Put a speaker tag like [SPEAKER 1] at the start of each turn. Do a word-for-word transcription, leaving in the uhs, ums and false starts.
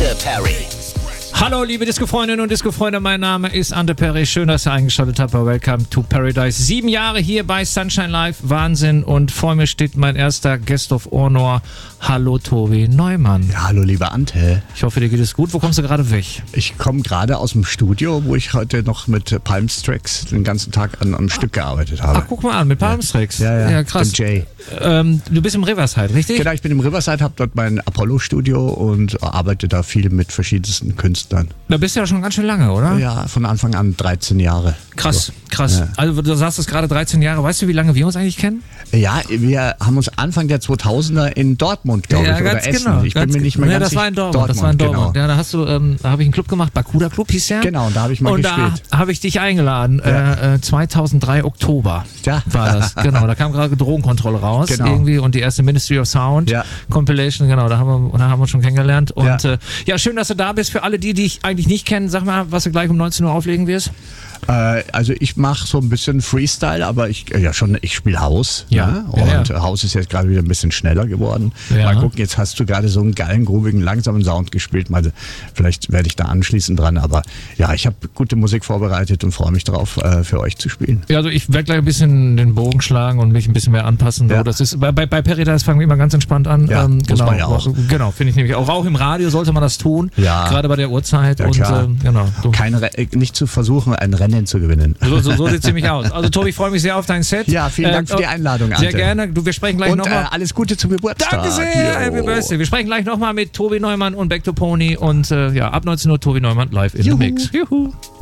[SPEAKER 1] Ante Perry.
[SPEAKER 2] Hallo liebe Disco-Freundinnen und Disco-Freunde, mein Name ist Ante Perry. Schön, dass ihr eingeschaltet habt bei Welcome to Paradise. Sieben Jahre hier bei Sunshine Live, Wahnsinn. Und vor mir steht mein erster Guest of Honor. Hallo Tobi Neumann.
[SPEAKER 3] Ja, hallo liebe Ante.
[SPEAKER 2] Ich hoffe, dir geht es gut. Wo kommst du gerade weg?
[SPEAKER 3] Ich komme gerade aus dem Studio, wo ich heute noch mit Palmstrix den ganzen Tag an einem Stück gearbeitet habe.
[SPEAKER 2] Ach, guck mal an, mit Palmstrix.
[SPEAKER 3] Ja, ja,
[SPEAKER 2] ja krass.
[SPEAKER 3] Mit Jay.
[SPEAKER 2] Ähm, du bist im Riverside, richtig?
[SPEAKER 3] Genau, ich bin im Riverside, habe dort mein Apollo-Studio und arbeite da viel mit verschiedensten Künstlern.
[SPEAKER 2] Da bist du ja schon ganz schön lange, oder?
[SPEAKER 3] Ja, von Anfang an dreizehn Jahre.
[SPEAKER 2] Krass,
[SPEAKER 3] so.
[SPEAKER 2] krass.
[SPEAKER 3] Ja.
[SPEAKER 2] Also du sagst es gerade dreizehn Jahre. Weißt du, wie lange wir uns eigentlich kennen?
[SPEAKER 3] Ja, wir haben uns Anfang der zweitausender in Dortmund, glaube
[SPEAKER 2] ja,
[SPEAKER 3] ich,
[SPEAKER 2] ganz
[SPEAKER 3] oder Essen.
[SPEAKER 2] Genau,
[SPEAKER 3] ich bin
[SPEAKER 2] ganz
[SPEAKER 3] mir nicht mehr
[SPEAKER 2] ja,
[SPEAKER 3] ganz
[SPEAKER 2] das war in Dortmund,
[SPEAKER 3] Dortmund,
[SPEAKER 2] das war in Dortmund.
[SPEAKER 3] Genau.
[SPEAKER 2] Ja, da hast du, ähm, da habe ich einen Club gemacht, Bakuda Club hieß der.
[SPEAKER 3] Genau, und da habe ich mal
[SPEAKER 2] und
[SPEAKER 3] gespielt.
[SPEAKER 2] Da habe ich dich eingeladen,
[SPEAKER 3] Ja.
[SPEAKER 2] äh, zweitausenddrei Oktober
[SPEAKER 3] Ja.
[SPEAKER 2] war das. Genau, da kam gerade Drogenkontrolle raus
[SPEAKER 3] Genau.
[SPEAKER 2] irgendwie und die erste Ministry of Sound
[SPEAKER 3] Ja.
[SPEAKER 2] Compilation, genau, da haben wir, da haben wir uns schon kennengelernt. Und
[SPEAKER 3] Ja.
[SPEAKER 2] Äh, ja, schön, dass du da bist. Für alle, die dich eigentlich nicht kennen, sag mal, was du gleich um neunzehn Uhr auflegen wirst.
[SPEAKER 3] Äh, also ich mache so ein bisschen Freestyle, aber ich äh, ja schon, ich spiele House.
[SPEAKER 2] Ja.
[SPEAKER 3] Ne?
[SPEAKER 2] Ja,
[SPEAKER 3] Und
[SPEAKER 2] ja.
[SPEAKER 3] House ist jetzt gerade wieder ein bisschen schneller geworden.
[SPEAKER 2] Ja.
[SPEAKER 3] Mal gucken, jetzt hast du gerade so einen geilen, groovigen, langsamen Sound gespielt. Mal, vielleicht werde ich da anschließend dran. Aber ja, ich habe gute Musik vorbereitet und freue mich drauf, äh, für euch zu spielen.
[SPEAKER 2] Ja, also ich werde gleich ein bisschen den Bogen schlagen und mich ein bisschen mehr anpassen.
[SPEAKER 3] Ja.
[SPEAKER 2] So, das ist bei, bei, bei Paradise fangen wir immer ganz entspannt an.
[SPEAKER 3] Ja,
[SPEAKER 2] ähm,
[SPEAKER 3] muss
[SPEAKER 2] genau,
[SPEAKER 3] man ja auch.
[SPEAKER 2] Genau, finde ich nämlich auch. Auch im Radio sollte man das tun.
[SPEAKER 3] Ja.
[SPEAKER 2] Gerade bei der Uhrzeit.
[SPEAKER 3] Ja,
[SPEAKER 2] und
[SPEAKER 3] klar.
[SPEAKER 2] ähm, genau. Du,
[SPEAKER 3] Kein Re äh, nicht zu versuchen, ein Rennen zu gewinnen.
[SPEAKER 2] so so, so sieht es ziemlich aus. Also Tobi, ich freue mich sehr auf dein Set.
[SPEAKER 3] Ja, vielen Dank für die Einladung,
[SPEAKER 2] Sehr
[SPEAKER 3] Ante.
[SPEAKER 2] gerne. Du, wir sprechen gleich
[SPEAKER 3] Und äh,
[SPEAKER 2] nochmal.
[SPEAKER 3] alles Gute zum Geburtstag.
[SPEAKER 2] Danke sehr,
[SPEAKER 3] Jo.
[SPEAKER 2] Happy Birthday. Wir sprechen gleich nochmal mit Tobi Neumann und Back to Pony und äh, ja, ab neunzehn Uhr Tobi Neumann live in
[SPEAKER 3] Juhu.
[SPEAKER 2] the Mix. Juhu.